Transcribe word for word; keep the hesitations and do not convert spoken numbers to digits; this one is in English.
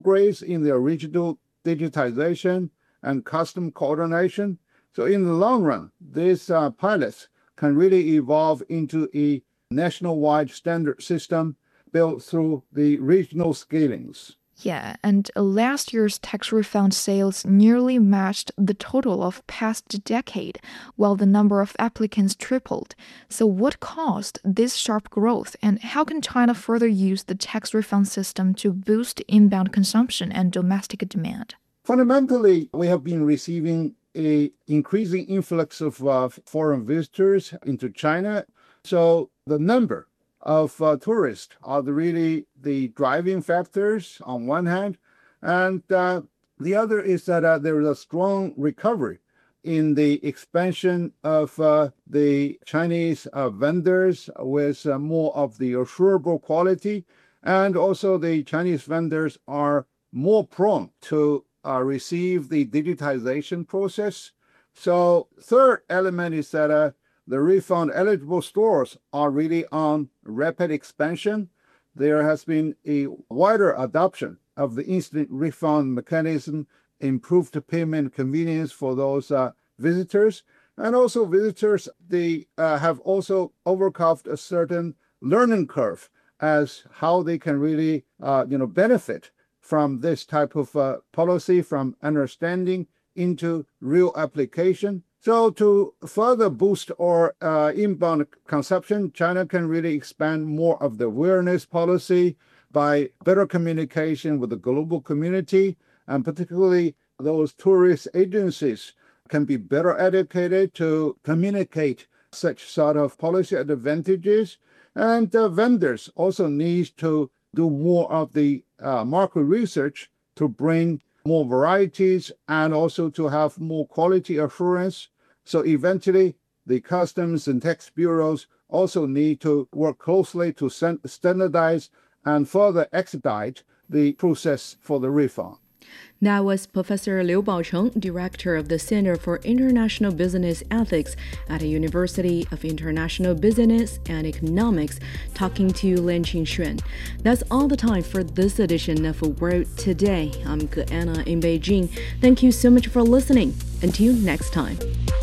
upgrades in their regional digitization and custom coordination. So in the long run, these uh, pilots can really evolve into a nationwide standard system built through the regional scalings. Yeah, and last year's tax refund sales nearly matched the total of past decade, while the number of applicants tripled. So what caused this sharp growth, and how can China further use the tax refund system to boost inbound consumption and domestic demand? Fundamentally, we have been receiving an increasing influx of uh, foreign visitors into China. So the number of uh, tourists are the, really the driving factors on one hand. And uh, the other is that uh, there is a strong recovery in the expansion of uh, the Chinese uh, vendors with uh, more of the assurable quality. And also the Chinese vendors are more prone to uh, receive the digitization process. So third element is that uh, the refund eligible stores are really on rapid expansion. There has been a wider adoption of the instant refund mechanism, improved payment convenience for those uh, visitors. And also visitors, they uh, have also overcome a certain learning curve as how they can really uh, you know, benefit from this type of uh, policy, from understanding into real application. So to further boost our uh, inbound consumption, China can really expand more of the awareness policy by better communication with the global community, and particularly those tourist agencies can be better educated to communicate such sort of policy advantages. And uh, vendors also need to do more of the uh, market research to bring more varieties and also to have more quality assurance. So eventually, the customs and tax bureaus also need to work closely to standardize and further expedite the process for the refund. That was Professor Liu Baocheng, Director of the Center for International Business Ethics at the University of International Business and Economics, talking to Lin Qingxuan. That's all the time for this edition of World Today. I'm Anna in Beijing. Thank you so much for listening. Until next time.